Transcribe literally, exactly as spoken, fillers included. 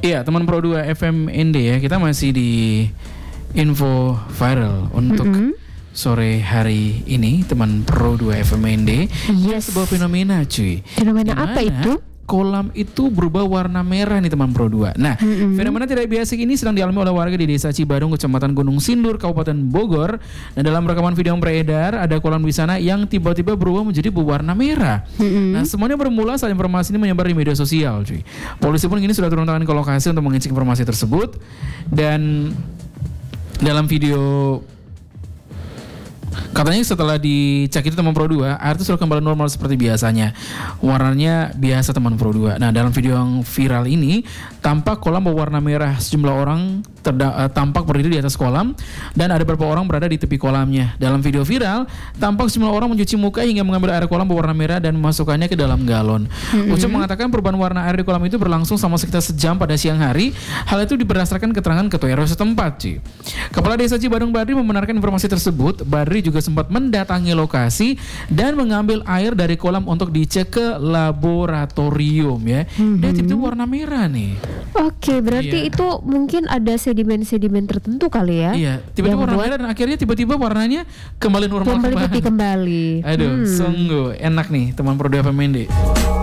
Iya, teman Pro dua F M N D ya. Kita masih di info viral untuk mm-hmm. sore hari ini, teman Pro dua F M N D. Yes. Sebuah fenomena cuy. Fenomena apa itu? Kolam itu berubah warna merah nih teman Pro dua. Nah, mm-hmm. fenomena tidak biasa ini sedang dialami oleh warga di Desa Cibarung, Kecamatan Gunung Sindur, Kabupaten Bogor. Dan dalam rekaman video yang beredar, ada kolam di sana yang tiba-tiba berubah menjadi berwarna merah. Mm-hmm. Nah, semuanya bermula saat informasi ini menyebar di media sosial, cuy. Polisi pun kini sudah turun tangan ke lokasi untuk mengecek informasi tersebut. Dan dalam video katanya setelah dicek itu teman Pro dua, air itu sudah kembali normal seperti biasanya. Warnanya biasa teman Pro dua. Nah, dalam video yang viral ini tampak kolam berwarna merah. Sejumlah orang terda- uh, tampak berdiri di atas kolam dan ada beberapa orang berada di tepi kolamnya. Dalam video viral tampak sejumlah orang mencuci muka hingga mengambil air kolam berwarna merah dan memasukkannya ke dalam galon. Mm-hmm. Ucup mengatakan perubahan warna air di kolam itu berlangsung selama sekitar sejam pada siang hari. Hal itu berdasarkan keterangan ketua R W setempat, Ci. Kepala Desa Cibarung Badri membenarkan informasi tersebut. Badri juga sempat mendatangi lokasi dan mengambil air dari kolam untuk dicek ke laboratorium ya. Mm-hmm. Dan itu warna merah nih. Oke, berarti iya. itu mungkin ada sedimen-sedimen tertentu kali ya. Iya, tiba-tiba warna buat... merah dan akhirnya tiba-tiba warnanya kembali normal kembali putih kembali. Aduh, hmm. sungguh enak nih teman Pro dua F M N D.